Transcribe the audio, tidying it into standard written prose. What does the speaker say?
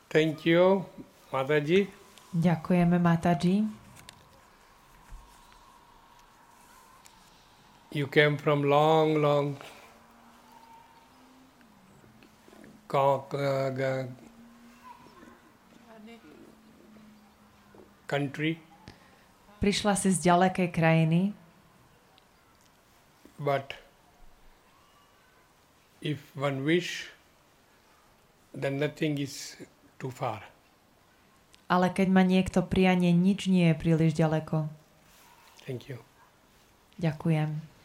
Thank you, Mataji. Ďakujeme, Mataji. You came from long country. Prišla si z ďalekej krajiny, But if one wish, then nothing is too far. ale keď má niekto prianie, nič nie je príliš ďaleko. Thank you. Ďakujem.